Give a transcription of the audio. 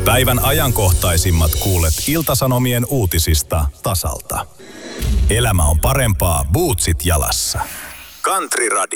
Päivän ajankohtaisimmat kuulet Ilta-Sanomien uutisista tasalta. Elämä on parempaa bootsit jalassa. Country Radio.